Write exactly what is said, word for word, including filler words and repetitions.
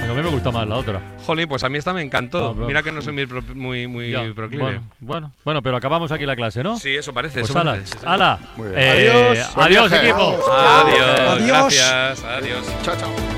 A mí me gusta más la otra. Jolín, pues a mí esta me encantó. No, Mira que no soy muy, pro- muy, muy Ya, proclive. bueno, bueno, bueno, pero acabamos aquí la clase, ¿no? Sí, eso parece. Pues eso ala, parece, sí, sí. ala. Muy bien. Eh, Adiós. Adiós, Buen viaje. equipo. Adiós, Adiós. gracias, adiós. Chao, chao.